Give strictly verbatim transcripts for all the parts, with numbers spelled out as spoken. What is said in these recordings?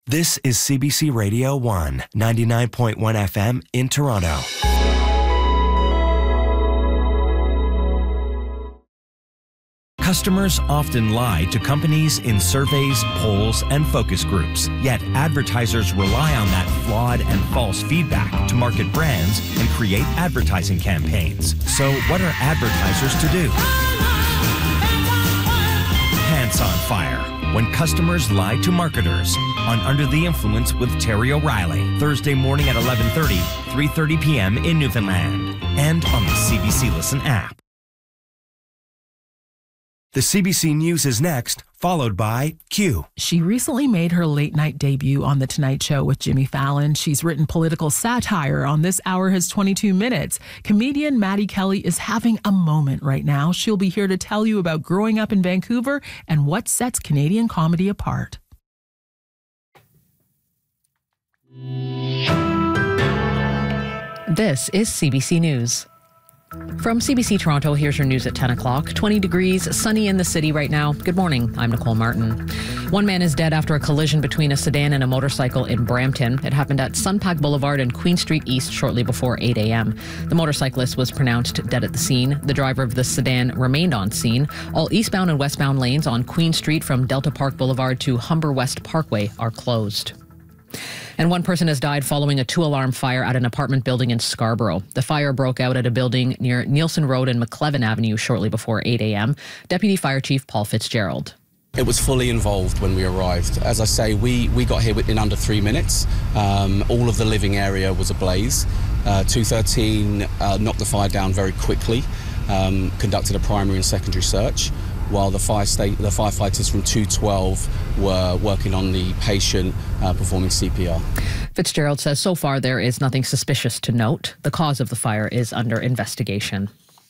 This is C B C Radio one, ninety-nine point one F M in Toronto. Customers often lie to companies in surveys, polls, and focus groups. Yet advertisers rely on that flawed and false feedback to market brands and create advertising campaigns. So what are advertisers to do? Pants on Fire, when customers lie to marketers, on Under the Influence with Terry O'Reilly, Thursday morning at eleven thirty, three thirty p.m. in Newfoundland, and on the C B C Listen app. The C B C News is next, followed by Q. She recently made her late-night debut on The Tonight Show with Jimmy Fallon. She's written political satire on This Hour Has twenty-two minutes. Comedian Maddie Kelly is having a moment right now. She'll be here to tell you about growing up in Vancouver and what sets Canadian comedy apart. This is C B C News. From C B C Toronto, here's your news at ten o'clock. twenty degrees, sunny in the city right now. Good morning, I'm Nicole Martin. One man is dead after a collision between a sedan and a motorcycle in Brampton. It happened at Sunpack Boulevard and Queen Street East shortly before eight a.m. The motorcyclist was pronounced dead at the scene. The driver of the sedan remained on scene. All eastbound and westbound lanes on Queen Street from Delta Park Boulevard to Humber West Parkway are closed. And one person has died following a two-alarm fire at an apartment building in Scarborough. The fire broke out at a building near Nielsen Road and McLevin Avenue shortly before eight a.m. Deputy Fire Chief Paul Fitzgerald. It was fully involved when we arrived. As I say, we, we got here in under three minutes. Um, all of the living area was ablaze. Uh, two thirteen uh, knocked the fire down very quickly, um, conducted a primary and secondary search, while the fire state, the firefighters from two twelve were working on the patient, uh, performing C P R. Fitzgerald says so far there is nothing suspicious to note. The cause of the fire is under investigation.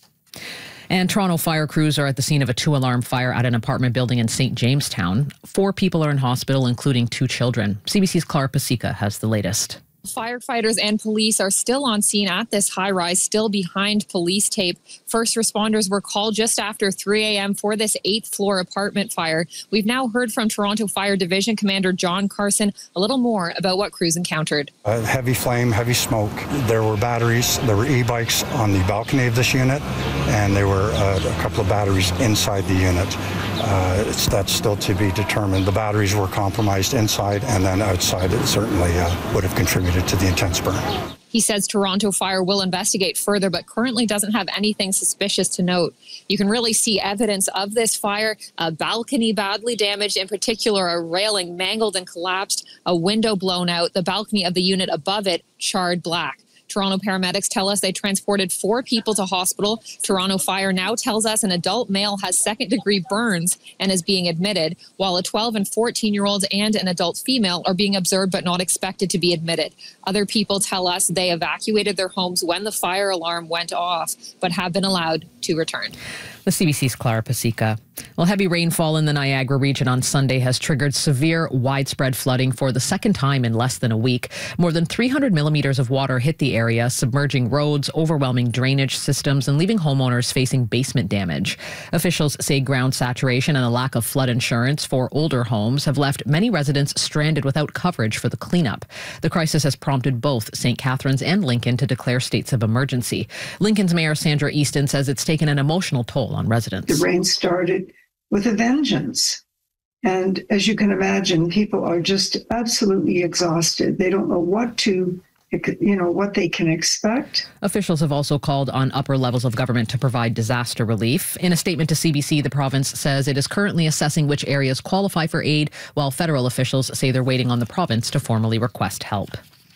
And Toronto fire crews are at the scene of a two-alarm fire at an apartment building in Saint Jamestown. Four people are in hospital, including two children. C B C's Clara Pasica has the latest. Firefighters and police are still on scene at this high-rise, still behind police tape. First responders were called just after three a.m. for this eighth-floor apartment fire. We've now heard from Toronto Fire Division Commander John Carson a little more about what crews encountered. Uh, heavy flame, heavy smoke. There were batteries, there were e-bikes on the balcony of this unit, and there were uh, a couple of batteries inside the unit. Uh, it's, that's still to be determined. The batteries were compromised inside, and then outside it certainly uh, would have contributed to the intense burn. He says Toronto Fire will investigate further, but currently doesn't have anything suspicious to note. You can really see evidence of this fire, a balcony badly damaged, in particular a railing mangled and collapsed, a window blown out, the balcony of the unit above it charred black. Toronto paramedics tell us they transported four people to hospital. Toronto Fire now tells us an adult male has second-degree burns and is being admitted, while a twelve and fourteen-year-old and an adult female are being observed but not expected to be admitted. Other people tell us they evacuated their homes when the fire alarm went off, but have been allowed to return. The C B C's Clara Pasica. Well, heavy rainfall in the Niagara region on Sunday has triggered severe, widespread flooding for the second time in less than a week. More than three hundred millimeters of water hit the area, submerging roads, overwhelming drainage systems, and leaving homeowners facing basement damage. Officials say ground saturation and a lack of flood insurance for older homes have left many residents stranded without coverage for the cleanup. The crisis has prompted both Saint Catharines and Lincoln to declare states of emergency. Lincoln's Mayor Sandra Easton says it's taken an emotional toll on residents. The rain started with a vengeance. And as you can imagine, people are just absolutely exhausted. They don't know what to, you know, what they can expect. Officials have also called on upper levels of government to provide disaster relief. In a statement to C B C, the province says it is currently assessing which areas qualify for aid, while federal officials say they're waiting on the province to formally request help.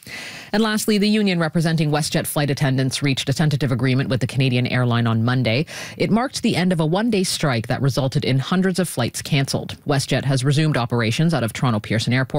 And lastly, the union representing WestJet flight attendants reached a tentative agreement with the Canadian airline on Monday. It marked the end of a one-day strike that resulted in hundreds of flights cancelled. WestJet has resumed operations out of Toronto Pearson Airport